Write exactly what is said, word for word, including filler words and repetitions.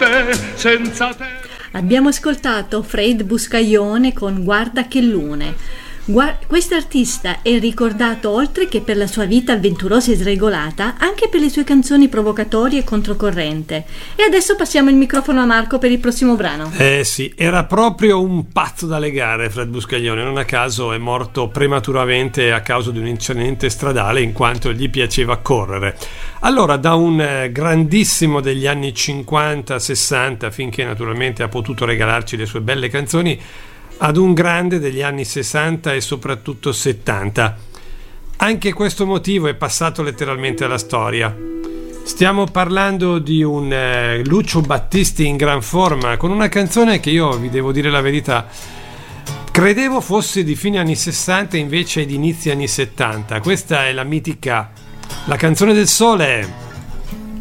te, senza te. Abbiamo ascoltato Fred Buscaglione con Guarda che lune. Guard- Quest'artista è ricordato oltre che per la sua vita avventurosa e sregolata, anche per le sue canzoni provocatorie e controcorrente. E adesso passiamo il microfono a Marco per il prossimo brano. Eh sì, era proprio un pazzo da legare Fred Buscaglione, non a caso è morto prematuramente a causa di un incidente stradale in quanto gli piaceva correre. Allora, da un eh, grandissimo degli anni cinquanta sessanta, finché naturalmente ha potuto regalarci le sue belle canzoni, ad un grande degli anni sessanta e soprattutto settanta. Anche questo motivo è passato letteralmente alla storia. Stiamo parlando di un eh, Lucio Battisti in gran forma, con una canzone che io, vi devo dire la verità, credevo fosse di fine anni sessanta, invece è di inizi anni settanta. Questa è la mitica La canzone del sole.